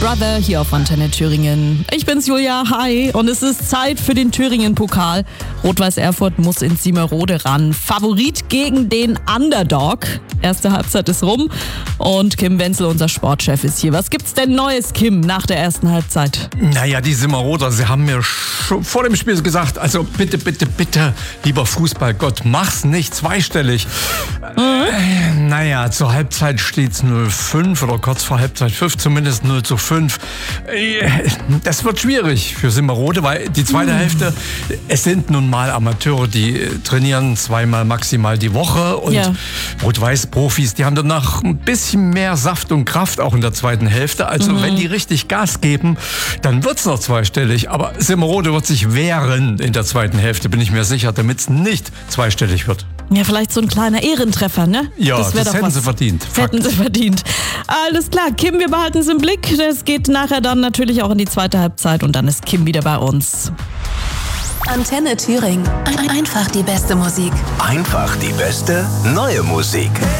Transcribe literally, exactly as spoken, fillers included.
Brother hier auf Antenne Thüringen. Ich bin's Julia, hi, und es ist Zeit für den Thüringen-Pokal. Rot-Weiß Erfurt muss in Siemerode ran. Favorit gegen den Underdog. Erste Halbzeit ist rum und Kim Wenzel, unser Sportchef, ist hier. Was gibt's denn Neues, Kim, nach der ersten Halbzeit? Naja, die Simmeroder, sie haben mir schon vor dem Spiel gesagt, also bitte, bitte, bitte, lieber Fußballgott, mach's nicht zweistellig. Mhm. Äh, naja, zur Halbzeit steht's null fünf oder kurz vor Halbzeit fünf, zumindest null zu fünf. Äh, das wird schwierig für Simmerode, weil die zweite mhm. Hälfte, es sind nun mal Amateure, die trainieren zweimal maximal die Woche und ja. Rot-Weiß-Profis, die haben danach ein bisschen mehr Saft und Kraft auch in der zweiten Hälfte. Also mhm. wenn die richtig Gas geben, dann wird's noch zweistellig. Aber Simmerode wird sich wehren in der zweiten Hälfte, bin ich mir sicher, damit es nicht zweistellig wird. Ja, vielleicht so ein kleiner Ehrentreffer, ne? Ja, das, das hätten was. sie verdient. Das hätten sie verdient. Alles klar, Kim, wir behalten es im Blick. Das geht nachher dann natürlich auch in die zweite Halbzeit und dann ist Kim wieder bei uns. Antenne Thüringen. Einfach die beste Musik. Einfach die beste neue Musik.